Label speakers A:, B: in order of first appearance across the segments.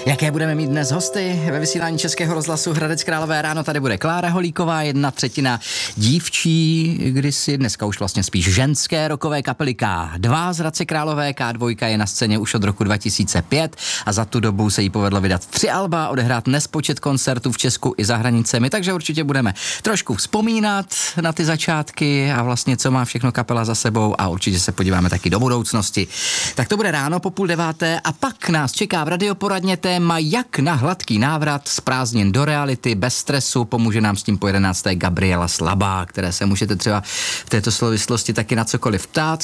A: Jaké budeme mít dnes hosty ve vysílání Českého rozhlasu Hradec Králové ráno? Tady bude Klára Holíková, 1/3 dívčí, kdysi dneska už vlastně spíš ženské rockové kapely K2 z Hradce Králové. K2 je na scéně už od roku 2005 a za tu dobu se jí povedlo vydat 3 alba, odehrát nespočet koncertů v Česku i za hranicemi, takže určitě budeme trošku vzpomínat na ty začátky a vlastně co má všechno kapela za sebou a určitě se podíváme taky do budoucnosti. Tak to bude ráno po 8:30 a pak nás čeká v radioporadně téma jak na hladký návrat z prázdnin do reality bez stresu. Pomůže nám s tím po 11. Gabriela Slabá, které se můžete třeba v této souvislosti taky na cokoliv ptát.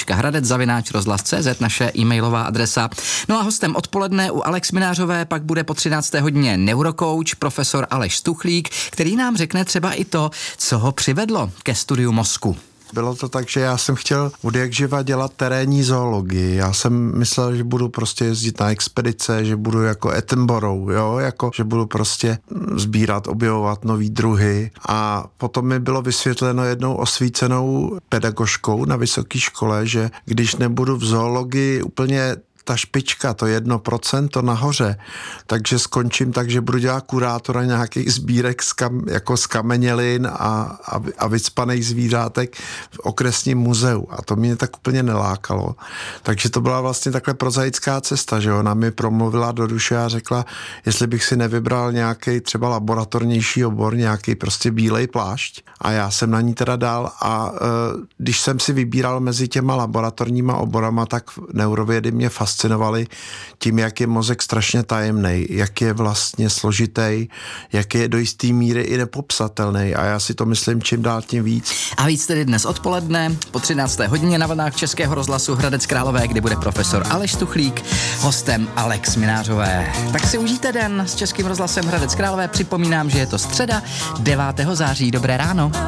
A: studio.hradec@rozhlas.cz naše e-mailová adresa. No a hostem odpoledne u Alex Minářové pak bude po 13. hodině neurokouč profesor Aleš Stuchlík, který nám řekne třeba i to, co ho přivedlo ke studiu mozku.
B: Bylo to tak, že já jsem chtěl od jak živa dělat terénní zoologii. Já jsem myslel, že budu prostě jezdit na expedice, že budu jako Attenborough, jo, jako že budu prostě sbírat, objevovat nový druhy. A potom mi bylo vysvětleno jednou osvícenou pedagožkou na vysoké škole, že když nebudu v zoologii úplně ta špička, to 1% nahoře, takže skončím tak, že budu dělat kurátora nějakých sbírek jako skamenělin a vycpaných zvířátek v okresním muzeu. A to mě tak úplně nelákalo. Takže to byla vlastně takhle prozaická cesta, že ona mi promluvila do duše a řekla, jestli bych si nevybral nějaký třeba laboratornější obor, nějaký prostě bílej plášť. A já jsem na ní teda dal a když jsem si vybíral mezi těma laboratorníma oborama, tak neurovědy mě fascinovaly tím, jak je mozek strašně tajemný, jak je vlastně složitý, jak je do jistý míry i nepopsatelný a já si to myslím čím dál tím víc.
A: A víc tedy dnes odpoledne po 13. hodině na vlnách Českého rozhlasu Hradec Králové, kdy bude profesor Aleš Stuchlík, hostem Alex Minářové. Tak si užijte den s Českým rozhlasem Hradec Králové. Připomínám, že je to středa 9. září. Dobré ráno.